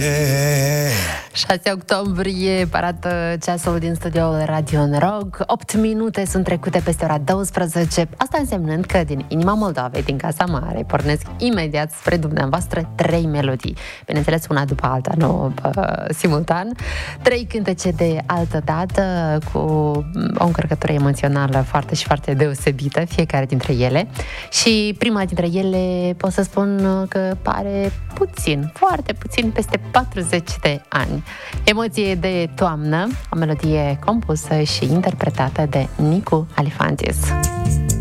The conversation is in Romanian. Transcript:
6 octombrie, arată ceasul din studioul Radio Noroc. 8 minute sunt trecute peste ora 12. Asta însemnând că din inima Moldovei, din Casa Mare, pornesc imediat spre dumneavoastră 3 melodii. Bineînțeles, una după alta, nu simultan. 3 cântece de altă dată, cu o încărcătură emoțională foarte și foarte deosebită, fiecare dintre ele. Și prima dintre ele pot să spun că pare puțin, foarte puțin, peste 40 de ani. Emoție de toamnă, o melodie compusă și interpretată de Nicu Alifantis.